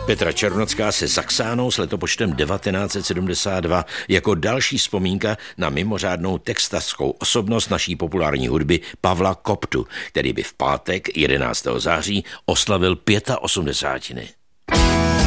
Petra Černocká se Saxánou s letopočtem 1972 jako další vzpomínka na mimořádnou textařskou osobnost naší populární hudby Pavla Koptu, který by v pátek 11. září oslavil 85.